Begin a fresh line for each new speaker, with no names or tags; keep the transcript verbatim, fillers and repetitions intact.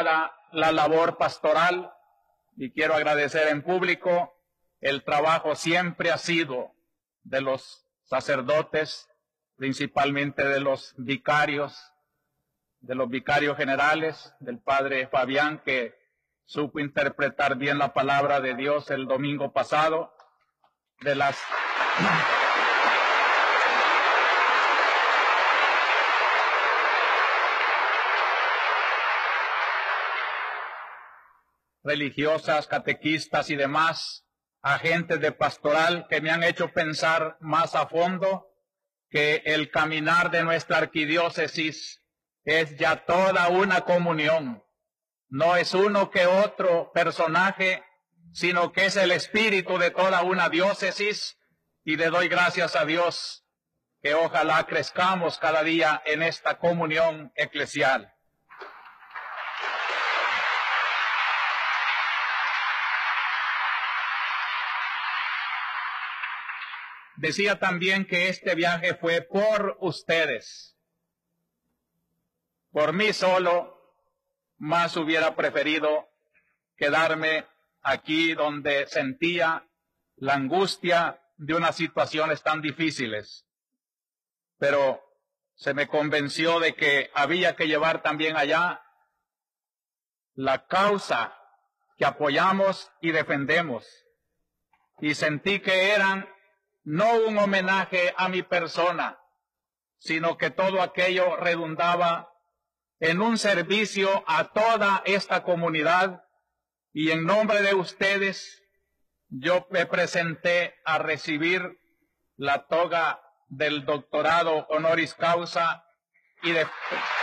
continuada la labor pastoral y quiero agradecer en público el trabajo siempre ha sido de los sacerdotes, principalmente de los vicarios, de los vicarios generales, del padre Fabián, que supo interpretar bien la palabra de Dios el domingo pasado, de las... religiosas, catequistas y demás agentes de pastoral que me han hecho pensar más a fondo que el caminar de nuestra arquidiócesis es ya toda una comunión. No es uno que otro personaje, sino que es el espíritu de toda una diócesis, y le doy gracias a Dios que ojalá crezcamos cada día en esta comunión eclesial. Decía también que este viaje fue por ustedes. Por mí solo, más hubiera preferido quedarme aquí donde sentía la angustia de unas situaciones tan difíciles. Pero se me convenció de que había que llevar también allá la causa que apoyamos y defendemos. Y sentí que eran no un homenaje a mi persona, sino que todo aquello redundaba en un servicio a toda esta comunidad, y en nombre de ustedes yo me presenté a recibir la toga del doctorado honoris causa y de...